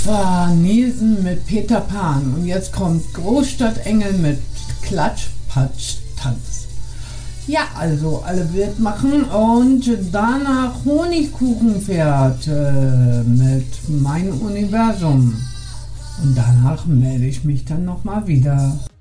war Niesen mit Peter Pan und jetzt kommt Großstadtengel mit Klatsch-Patsch-Tanz. Ja, also alle wild machen und danach Honigkuchenpferd mit Mein Universum. Und danach melde ich mich dann nochmal wieder.